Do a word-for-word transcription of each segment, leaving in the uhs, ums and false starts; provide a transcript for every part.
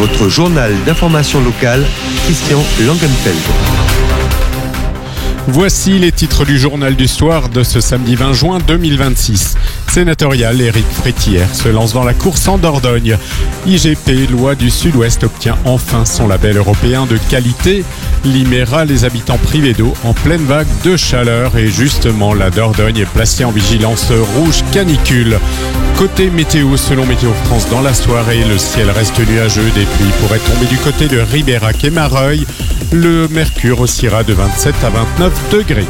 votre journal d'information locale, Christian Langenfeld. Voici les titres du journal du soir de ce samedi vingt juin deux mille vingt-six. Sénatorial, Éric Frétillère se lance dans la course en Dordogne. I G P, loi du Sud-Ouest, obtient enfin son label européen de qualité. L'Iméra, les habitants privés d'eau en pleine vague de chaleur. Et justement, la Dordogne est placée en vigilance rouge canicule. Côté météo, selon Météo France, dans la soirée, le ciel reste nuageux. Des pluies pourraient tomber du côté de Ribérac et Mareuil. Le mercure oscillera de vingt-sept à vingt-neuf degrés.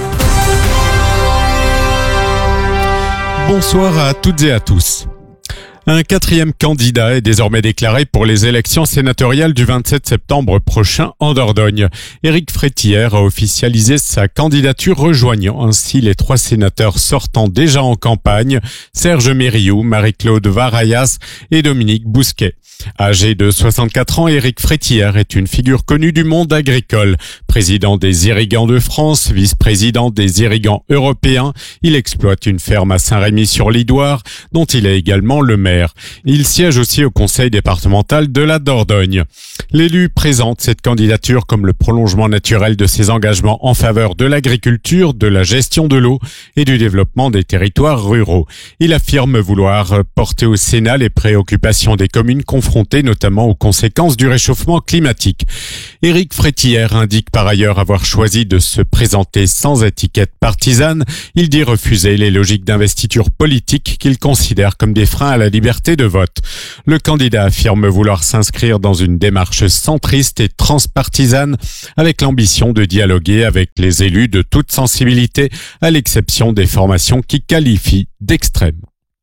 Bonsoir à toutes et à tous. Un quatrième candidat est désormais déclaré pour les élections sénatoriales du vingt-sept septembre prochain en Dordogne. Éric Frétillère a officialisé sa candidature, rejoignant ainsi les trois sénateurs sortants déjà en campagne, Serge Mériou, Marie-Claude Varayas et Dominique Bousquet. Âgé de soixante-quatre ans, Éric Frétillère est une figure connue du monde agricole. Président des Irrigants de France, vice-président des Irrigants européens, il exploite une ferme à Saint-Rémy-sur-Lidoire, dont il est également le maire. Il siège aussi au conseil départemental de la Dordogne. L'élu présente cette candidature comme le prolongement naturel de ses engagements en faveur de l'agriculture, de la gestion de l'eau et du développement des territoires ruraux. Il affirme vouloir porter au Sénat les préoccupations des communes confrontées notamment aux conséquences du réchauffement climatique. Éric Frétillère indique par ailleurs avoir choisi de se présenter sans étiquette partisane. Il dit refuser les logiques d'investiture politique qu'il considère comme des freins à la liberté de vote. Le candidat affirme vouloir s'inscrire dans une démarche centriste et transpartisane avec l'ambition de dialoguer avec les élus de toute sensibilité, à l'exception des formations qui qualifient d'extrêmes.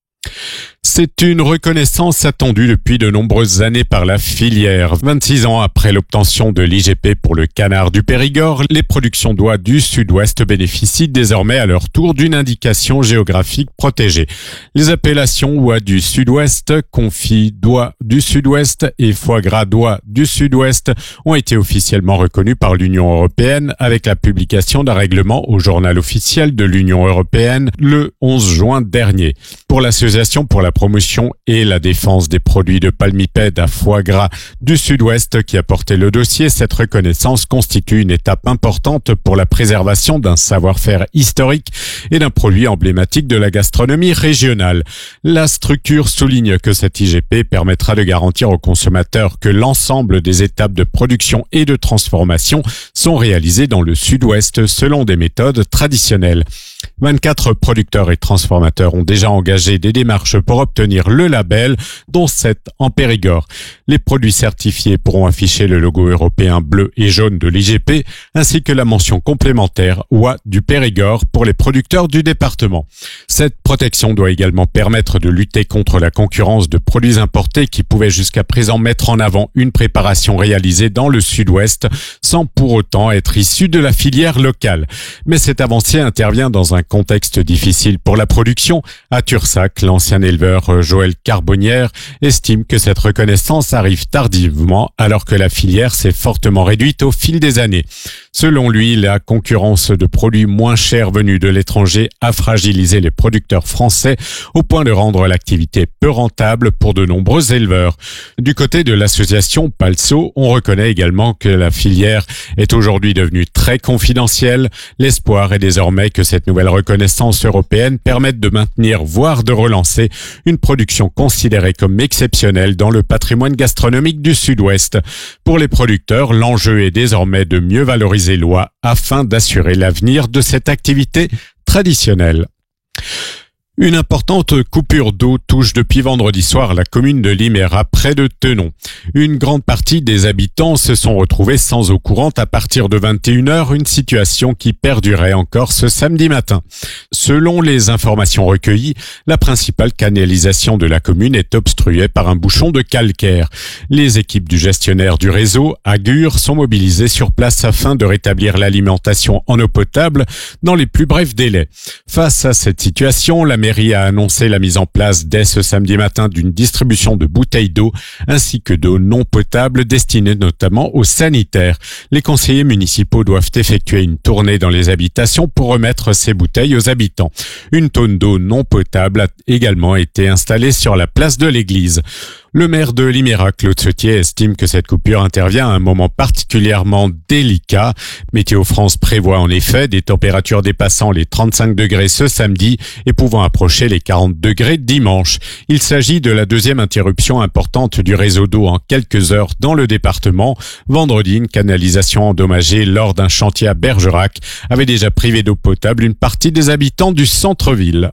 C'est une reconnaissance attendue depuis de nombreuses années par la filière. vingt-six ans après l'obtention de l'I G P pour le canard du Périgord, les productions d'oies du Sud-Ouest bénéficient désormais à leur tour d'une indication géographique protégée. Les appellations oies du Sud-Ouest, confit d'oies du Sud-Ouest et foie gras d'oies du Sud-Ouest ont été officiellement reconnues par l'Union européenne avec la publication d'un règlement au journal officiel de l'Union européenne le onze juin dernier. Pour l'association pour la promotion et la défense des produits de palmipèdes à foie gras du Sud-Ouest qui a porté le dossier, cette reconnaissance constitue une étape importante pour la préservation d'un savoir-faire historique et d'un produit emblématique de la gastronomie régionale. La structure souligne que cette I G P permettra de garantir aux consommateurs que l'ensemble des étapes de production et de transformation sont réalisées dans le Sud-Ouest selon des méthodes traditionnelles. vingt-quatre producteurs et transformateurs ont déjà engagé des démarches pour obtenir le label, dont sept en Périgord. Les produits certifiés pourront afficher le logo européen bleu et jaune de l'I G P, ainsi que la mention complémentaire oies du Périgord pour les producteurs du département. Cette protection doit également permettre de lutter contre la concurrence de produits importés qui pouvaient jusqu'à présent mettre en avant une préparation réalisée dans le Sud-Ouest, sans pour autant être issue de la filière locale. Mais cette avancée intervient dans un contexte difficile pour la production. À Tursac, l'ancien éleveur Joël Carbonnière estime que cette reconnaissance arrive tardivement alors que la filière s'est fortement réduite au fil des années. Selon lui, la concurrence de produits moins chers venus de l'étranger a fragilisé les producteurs français au point de rendre l'activité peu rentable pour de nombreux éleveurs. Du côté de l'association Palso, on reconnaît également que la filière est aujourd'hui devenue très confidentielle. L'espoir est désormais que cette nouvelle reconnaissance européenne permette de maintenir, voire de relancer, une production considérée comme exceptionnelle dans le patrimoine gastronomique du Sud-Ouest. Pour les producteurs, l'enjeu est désormais de mieux valoriser l'oie afin d'assurer l'avenir de cette activité traditionnelle. Une importante coupure d'eau touche depuis vendredi soir la commune de l'Iméra, près de Thenon. Une grande partie des habitants se sont retrouvés sans eau courante à partir de vingt et une heures, une situation qui perdurait encore ce samedi matin. Selon les informations recueillies, la principale canalisation de la commune est obstruée par un bouchon de calcaire. Les équipes du gestionnaire du réseau, Agur, sont mobilisées sur place afin de rétablir l'alimentation en eau potable dans les plus brefs délais. Face à cette situation, la mairie a annoncé la mise en place dès ce samedi matin d'une distribution de bouteilles d'eau ainsi que d'eau non potable destinée notamment aux sanitaires. Les conseillers municipaux doivent effectuer une tournée dans les habitations pour remettre ces bouteilles aux habitants. Une tonne d'eau non potable a également été installée sur la place de l'église. Le maire de Liméra, Claude Sautier, estime que cette coupure intervient à un moment particulièrement délicat. Météo France prévoit en effet des températures dépassant les trente-cinq degrés ce samedi et pouvant approcher les quarante degrés dimanche. Il s'agit de la deuxième interruption importante du réseau d'eau en quelques heures dans le département. Vendredi, une canalisation endommagée lors d'un chantier à Bergerac avait déjà privé d'eau potable une partie des habitants du centre-ville.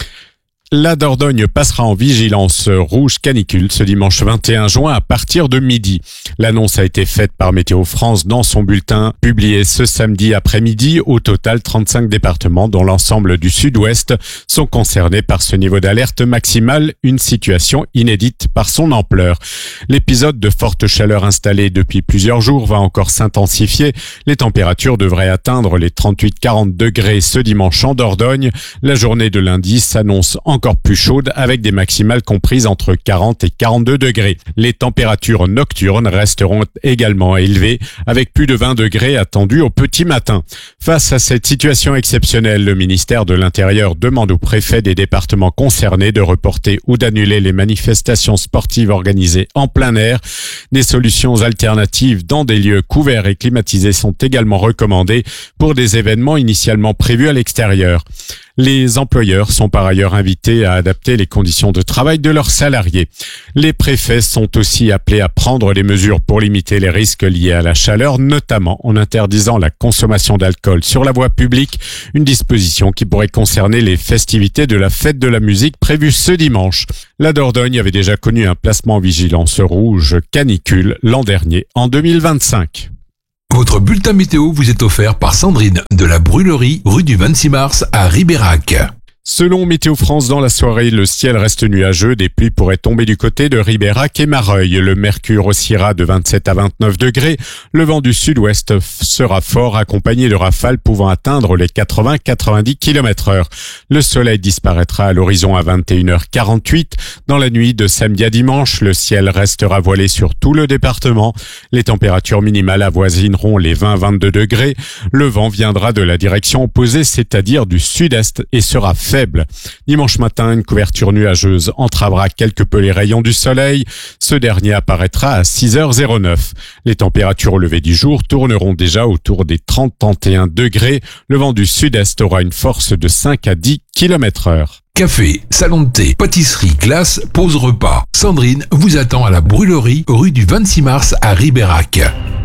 La Dordogne passera en vigilance rouge canicule ce dimanche vingt et un juin à partir de midi. L'annonce a été faite par Météo France dans son bulletin publié ce samedi après-midi. Au total, trente-cinq départements, dont l'ensemble du sud-ouest, sont concernés par ce niveau d'alerte maximale, une situation inédite par son ampleur. L'épisode de forte chaleur installé depuis plusieurs jours va encore s'intensifier. Les températures devraient atteindre les trente-huit à quarante degrés ce dimanche en Dordogne. La journée de lundi s'annonce en encore plus chaude avec des maximales comprises entre quarante et quarante-deux degrés. Les températures nocturnes resteront également élevées avec plus de vingt degrés attendus au petit matin. Face à cette situation exceptionnelle, le ministère de l'Intérieur demande aux préfets des départements concernés de reporter ou d'annuler les manifestations sportives organisées en plein air. Des solutions alternatives dans des lieux couverts et climatisés sont également recommandées pour des événements initialement prévus à l'extérieur. Les employeurs sont par ailleurs invités à adapter les conditions de travail de leurs salariés. Les préfets sont aussi appelés à prendre des mesures pour limiter les risques liés à la chaleur, notamment en interdisant la consommation d'alcool sur la voie publique, une disposition qui pourrait concerner les festivités de la fête de la musique prévue ce dimanche. La Dordogne avait déjà connu un placement en vigilance rouge canicule l'an dernier, en deux mille vingt-cinq. Votre bulletin météo vous est offert par Sandrine de la Brûlerie, rue du vingt-six mars à Ribérac. Selon Météo France, dans la soirée, le ciel reste nuageux. Des pluies pourraient tomber du côté de Ribérac et Mareuil. Le mercure oscillera de vingt-sept à vingt-neuf degrés. Le vent du sud-ouest sera fort, accompagné de rafales pouvant atteindre les quatre-vingts à quatre-vingt-dix kilomètres heure. Le soleil disparaîtra à l'horizon à vingt et une heures quarante-huit. Dans la nuit de samedi à dimanche, le ciel restera voilé sur tout le département. Les températures minimales avoisineront les vingt à vingt-deux degrés. Le vent viendra de la direction opposée, c'est-à-dire du sud-est, et sera faible. Dimanche matin, une couverture nuageuse entravera quelque peu les rayons du soleil. Ce dernier apparaîtra à six heures neuf. Les températures au lever du jour tourneront déjà autour des trente à trente et un degrés. Le vent du sud-est aura une force de cinq à dix kilomètres heure. Café, salon de thé, pâtisserie, glace, pause repas. Sandrine vous attend à la Brûlerie, rue du vingt-six mars à Ribérac.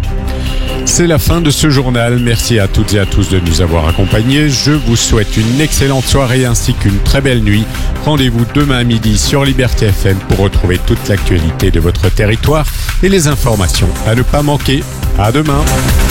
C'est la fin de ce journal. Merci à toutes et à tous de nous avoir accompagnés. Je vous souhaite une excellente soirée ainsi qu'une très belle nuit. Rendez-vous demain à midi sur Liberté F M pour retrouver toute l'actualité de votre territoire et les informations à ne pas manquer. À demain.